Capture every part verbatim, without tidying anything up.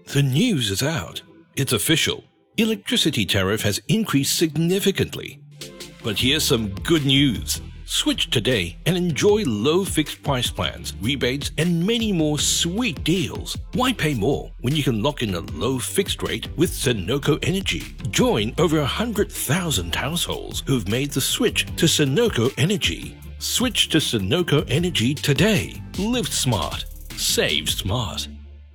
The news is out. It's official. Electricity tariff has increased significantly. But here's some good news. Switch today and enjoy low fixed price plans, rebates, and many more sweet deals. Why pay more when you can lock in a low fixed rate with Senoko Energy? Join over one hundred thousand households who've made the switch to Senoko Energy. Switch to Senoko Energy today. Live smart. Save smart.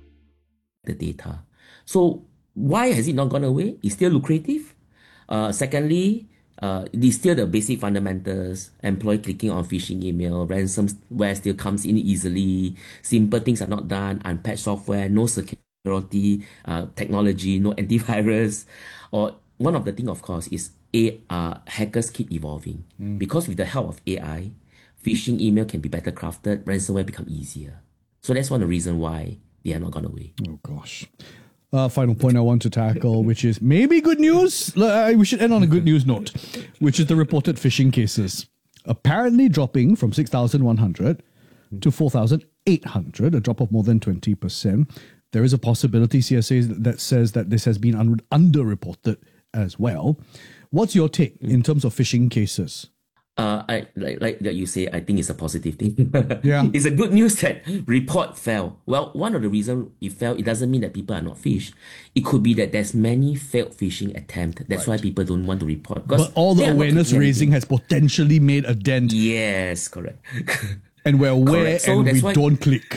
The data. So why has it not gone away? It's still lucrative. Uh, secondly, uh, it's still the basic fundamentals. Employee clicking on phishing email, ransomware still comes in easily. Simple things are not done. Unpatched software, no security uh, technology, no antivirus. Or one of the things, of course, is a uh, hackers keep evolving mm. because with the help of A I, phishing email can be better crafted. Ransomware become easier. So that's one of the reasons why they are not gone away. Oh, gosh. Uh, final point I want to tackle, which is maybe good news. Uh, we should end on a good news note, which is the reported phishing cases. Apparently dropping from six thousand one hundred to four thousand eight hundred, a drop of more than twenty percent. There is a possibility, C S A, that says that this has been un- underreported as well. What's your take in terms of phishing cases? Uh, I like like that you say. I think it's a positive thing. Yeah, it's a good news that report fell. Well, one of the reasons it fell, it doesn't mean that people are not phished. It could be that there's many failed phishing attempts. That's right. why people don't want to report. But all the awareness raising has potentially made a dent. Yes, correct. And we're aware, so and we why, don't click.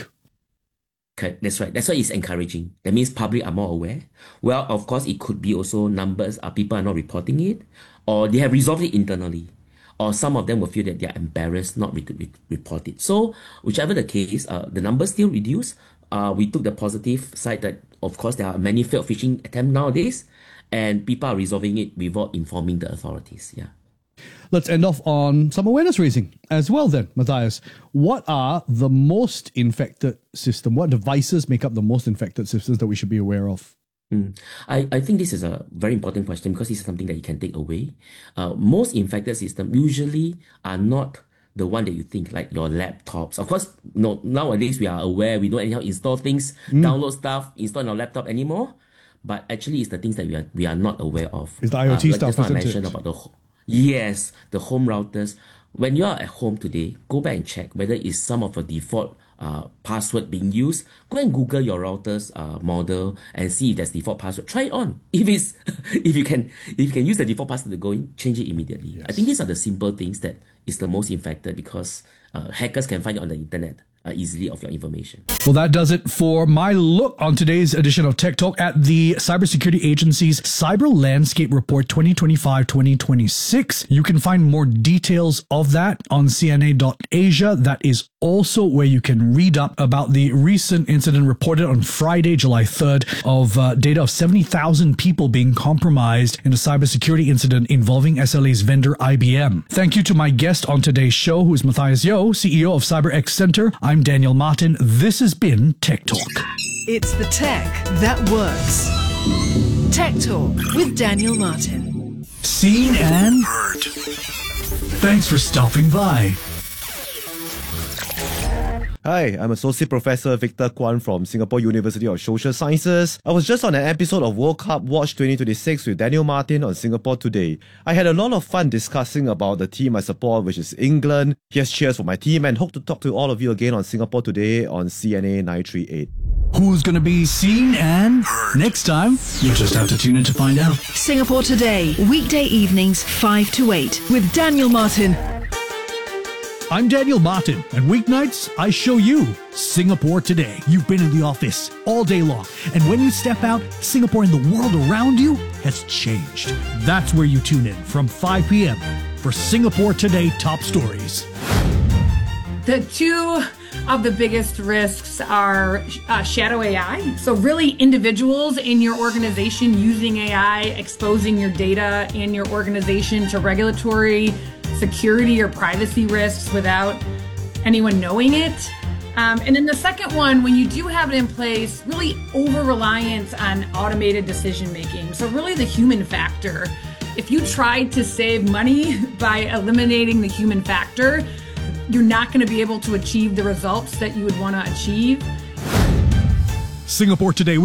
That's right. That's why it's encouraging. That means public are more aware. Well, of course, it could be also numbers. Are people are not reporting it, or they have resolved it internally. Or some of them will feel that they are embarrassed not to re- report it. So, whichever the case, uh, the numbers still reduce. Uh, we took the positive side that, of course, there are many failed phishing attempts nowadays, and people are resolving it without informing the authorities. Yeah. Let's end off on some awareness raising as well then, Matthias. What are the most infected systems? What devices make up the most infected systems that we should be aware of? Mm. I, I think this is a very important question because this is something that you can take away. Uh, most infected systems usually are not the one that you think, like your laptops. Of course, no, nowadays we are aware, we don't anyhow install things, mm. download stuff, install on our laptop anymore. But actually, it's the things that we are we are not aware of. It's the IoT uh, like stuff, just isn't I mentioned it? About the yes, the home routers. When you are at home today, go back and check whether it's some of the default uh, password being used. Go and Google your router's uh, model and see if there's default password. Try it on. If it's if you can if you can use the default password to go in, change it immediately. Yes. I think these are the simple things that is the most infected because uh, hackers can find it on the internet. Uh, easily of your information. Well, that does it for my look on today's edition of Tech Talk at the Cybersecurity Agency's Cyber Landscape Report twenty twenty-five twenty twenty-six. You can find more details of that on C N A dot Asia. That is also where you can read up about the recent incident reported on Friday, July third, of uh, data of seventy thousand people being compromised in a cybersecurity incident involving S L A's vendor I B M. Thank you to my guest on today's show, who is Matthias Yeo, C E O of CyberX Center. I'm Daniel Martin. This has been Tech Talk. It's the tech that works. Tech Talk with Daniel Martin. Seen and heard. Thanks for stopping by. Hi, I'm Associate Professor Victor Kwan from Singapore University of Social Sciences. I was just on an episode of World Cup Watch twenty twenty-six with Daniel Martin on Singapore Today. I had a lot of fun discussing about the team I support, which is England. Here's cheers for my team and hope to talk to all of you again on Singapore Today on C N A nine three eight. Who's going to be seen and heard next time? You just have to tune in to find out. Singapore Today, weekday evenings five to eight with Daniel Martin. I'm Daniel Martin, and weeknights, I show you Singapore Today. You've been in the office all day long, and when you step out, Singapore and the world around you has changed. That's where you tune in from five p.m. for Singapore Today Top Stories. The two of the biggest risks are uh, shadow A I. So really individuals in your organization using A I, exposing your data in your organization to regulatory, security, or privacy risks without anyone knowing it. Um, and then the second one, when you do have it in place, really over-reliance on automated decision-making. So really the human factor. If you tried to save money by eliminating the human factor, you're not going to be able to achieve the results that you would want to achieve. Singapore Today.